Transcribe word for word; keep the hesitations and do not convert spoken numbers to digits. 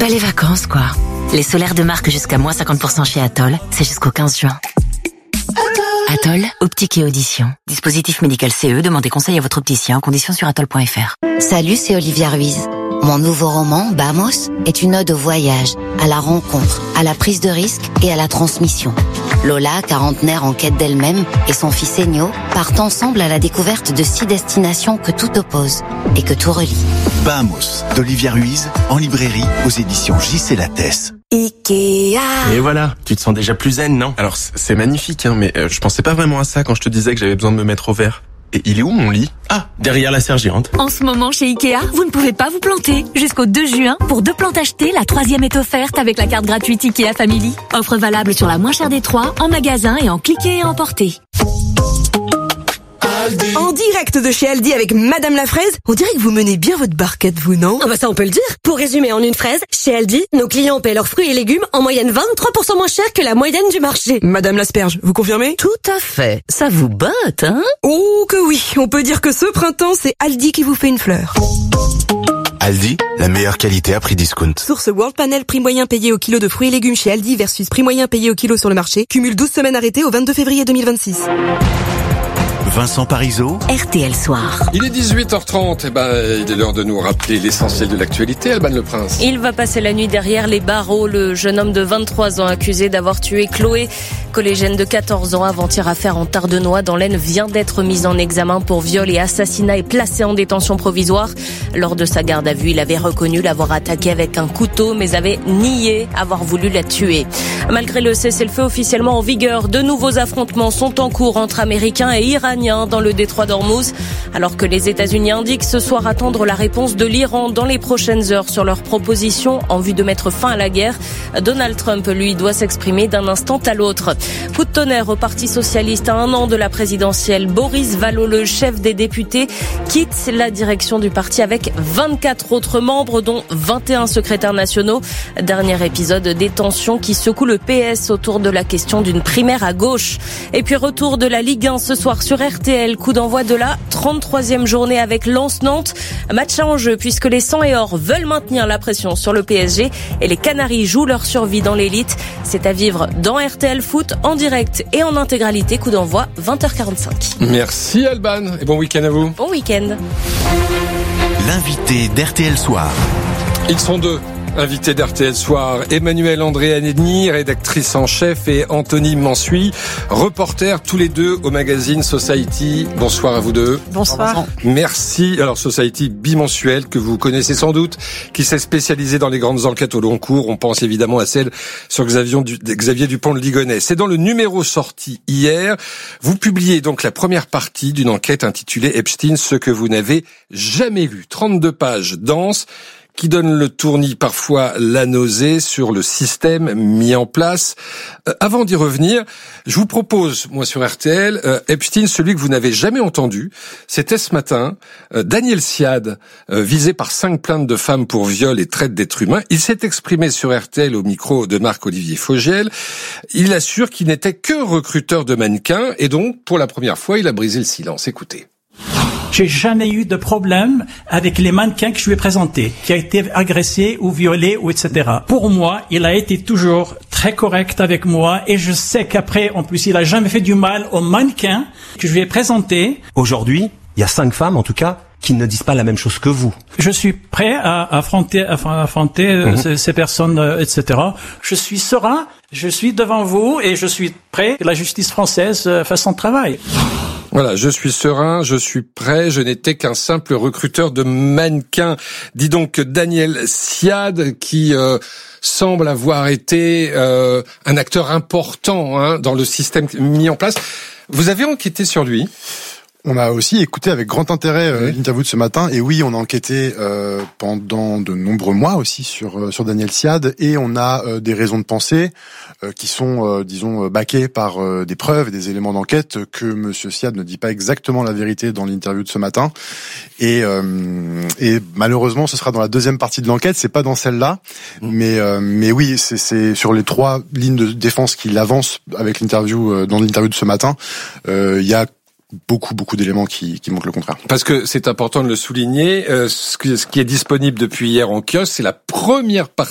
pas les vacances, quoi. Les solaires de marque jusqu'à moins cinquante pour cent chez Atoll, c'est jusqu'au quinze juin. Atoll, optique et audition. Dispositif médical C E, demandez conseil à votre opticien, conditions sur atoll point f r. Salut, c'est Olivia Ruiz. Mon nouveau roman, Bamos, est une ode au voyage, à la rencontre, à la prise de risque et à la transmission. Lola, quarantenaire en quête d'elle-même, et son fils Enyo partent ensemble à la découverte de six destinations que tout oppose et que tout relie. Bamos, d'Olivia Ruiz, en librairie aux éditions J C Lattès. Ikea. Et voilà, tu te sens déjà plus zen, non? Alors c'est magnifique, hein, mais euh, je pensais pas vraiment à ça quand je te disais que j'avais besoin de me mettre au vert. Et il est où mon lit? Ah, derrière la sergérante. En ce moment chez Ikea, vous ne pouvez pas vous planter. Jusqu'au deux juin, pour deux plantes achetées, la troisième est offerte avec la carte gratuite Ikea Family. Offre valable sur la moins chère des trois, en magasin et en cliquer et emporter. En direct de chez Aldi avec Madame la Fraise, on dirait que vous menez bien votre barquette, vous, non? Ah bah ça on peut le dire. Pour résumer en une phrase, chez Aldi, nos clients paient leurs fruits et légumes en moyenne vingt-trois pour cent moins cher que la moyenne du marché. Madame l'asperge, vous confirmez? Tout à fait. Ça vous botte, hein? Oh que oui, on peut dire que ce printemps, c'est Aldi qui vous fait une fleur. Aldi, la meilleure qualité à prix discount. Source World Panel, prix moyen payé au kilo de fruits et légumes chez Aldi versus prix moyen payé au kilo sur le marché. Cumule douze semaines arrêtées au vingt-deux février deux mille vingt-six. Vincent Parisot, R T L Soir. Il est dix-huit heures trente, et ben, il est l'heure de nous rappeler l'essentiel de l'actualité. Alban Le Prince. Il va passer la nuit derrière les barreaux. Le jeune homme de vingt-trois ans accusé d'avoir tué Chloé, collégienne de quatorze ans, avant-hier affaire en Tardenois dans l'Aisne, vient d'être mis en examen pour viol et assassinat et placé en détention provisoire. Lors de sa garde à vue, il avait reconnu l'avoir attaqué avec un couteau, mais avait nié avoir voulu la tuer. Malgré le cessez-le-feu officiellement en vigueur, de nouveaux affrontements sont en cours entre Américains et Iraniens dans le détroit d'Ormuz, alors que les États-Unis indiquent ce soir attendre la réponse de l'Iran dans les prochaines heures sur leur proposition en vue de mettre fin à la guerre. Donald Trump, lui, doit s'exprimer d'un instant à l'autre. Coup de tonnerre au Parti socialiste à un an de la présidentielle. Boris Vallaud, le chef des députés, quitte la direction du parti avec vingt-quatre autres membres, dont vingt et un secrétaires nationaux. Dernier épisode des tensions qui secouent le P S autour de la question d'une primaire à gauche. Et puis retour de la Ligue un ce soir sur R T L, coup d'envoi de la trente-troisième journée avec Lens-Nantes. Match à enjeu puisque les sang et or veulent maintenir la pression sur le P S G et les Canaries jouent leur survie dans l'élite. C'est à vivre dans R T L Foot en direct et en intégralité. Coup d'envoi vingt heures quarante-cinq. Merci Alban et bon week-end à vous. Bon week-end. L'invité d'R T L Soir. Ils sont deux. Invité d'R T L Soir, Emmanuelle Andréaneni, rédactrice en chef, et Anthony Mansuy, reporter, tous les deux au magazine Society. Bonsoir à vous deux. Bonsoir. Merci. Alors Society bimensuel que vous connaissez sans doute, qui s'est spécialisé dans les grandes enquêtes au long cours. On pense évidemment à celle sur Xavier Dupont de Ligonnès. C'est dans le numéro sorti hier. Vous publiez donc la première partie d'une enquête intitulée Epstein, ce que vous n'avez jamais vu. trente-deux pages denses, qui donne le tournis, parfois la nausée, sur le système mis en place. Euh, avant d'y revenir, je vous propose, moi sur R T L, euh, Epstein, celui que vous n'avez jamais entendu. C'était ce matin, euh, Daniel Siad, euh, visé par cinq plaintes de femmes pour viol et traite d'êtres humains. Il s'est exprimé sur R T L au micro de Marc-Olivier Fogiel. Il assure qu'il n'était que recruteur de mannequins et donc, pour la première fois, il a brisé le silence. Écoutez. J'ai jamais eu de problème avec les mannequins que je lui ai présentés, qui a été agressé ou violé ou et cetera. Pour moi, il a été toujours très correct avec moi et je sais qu'après, en plus, il a jamais fait du mal aux mannequins que je lui ai présentés. Aujourd'hui, il y a cinq femmes, en tout cas, qui ne disent pas la même chose que vous. Je suis prêt à affronter, à affronter mmh. ces, ces personnes, et cetera. Je suis serein, je suis devant vous et je suis prêt que la justice française fasse son travail. Voilà, je suis serein, je suis prêt, je n'étais qu'un simple recruteur de mannequins. Dis donc Daniel Siad, qui euh, semble avoir été euh, un acteur important hein, dans le système mis en place. Vous avez enquêté sur lui ? On a aussi écouté avec grand intérêt euh, oui. l'interview de ce matin, et oui, on a enquêté euh, pendant de nombreux mois aussi sur euh, sur Daniel Siad, et on a euh, des raisons de penser euh, qui sont, euh, disons, backées par euh, des preuves et des éléments d'enquête que Monsieur Siad ne dit pas exactement la vérité dans l'interview de ce matin, et euh, et malheureusement, ce sera dans la deuxième partie de l'enquête, c'est pas dans celle-là, mmh. mais euh, mais oui, c'est c'est sur les trois lignes de défense qu'il avance avec l'interview euh, dans l'interview de ce matin, il euh, y a beaucoup beaucoup d'éléments qui, qui montrent le contraire. Parce que c'est important de le souligner, euh, ce, que, ce qui est disponible depuis hier en kiosque, c'est la première partie